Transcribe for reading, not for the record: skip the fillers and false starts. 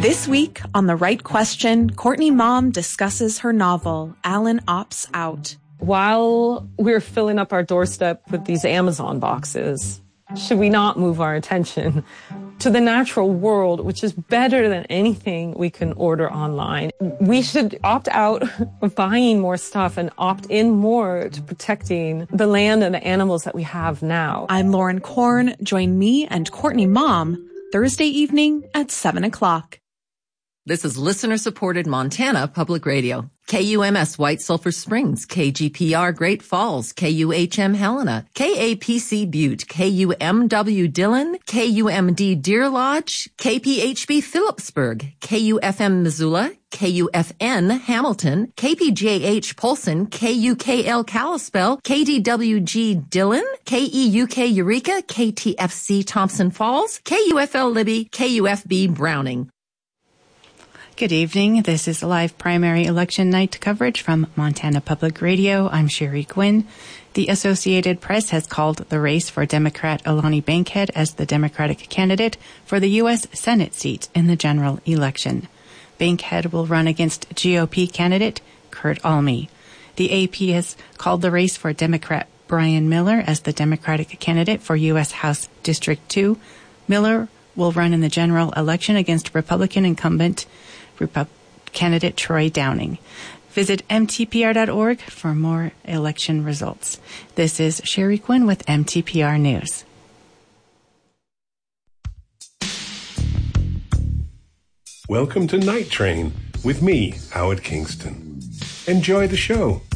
This week on The Right Question, Courtney Mom discusses her novel, Alan Opts Out. While we're filling up our doorstep with these Amazon boxes, should we not move our attention to the natural world, which is better than anything we can order online? We should opt out of buying more stuff and opt in more to protecting the land and the animals that we have now. I'm Lauren Korn. Join me and Courtney Mom Thursday evening at 7 o'clock. This is listener-supported Montana Public Radio. KUMS White Sulphur Springs, KGPR Great Falls, KUHM Helena, KAPC Butte, KUMW Dillon, KUMD Deer Lodge, KPHB Phillipsburg, KUFM Missoula, KUFN Hamilton, KPJH Polson, KUKL Kalispell, KDWG Dillon, KEUK Eureka, KTFC Thompson Falls, KUFL Libby, KUFB Browning. Good evening. This is live primary election night coverage from Montana Public Radio. I'm Sherry Quinn. The Associated Press has called the race for Democrat Alani Bankhead as the Democratic candidate for the U.S. Senate seat in the general election. Bankhead will run against GOP candidate Kurt Alme. The AP has called the race for Democrat Brian Miller as the Democratic candidate for U.S. House District 2. Miller will run in the general election against Republican incumbent candidate Troy Downing. Visit mtpr.org for more election results. This is Sherry Quinn with MTPR News. Welcome to Night Train with me, Howard Kingston. Enjoy the show.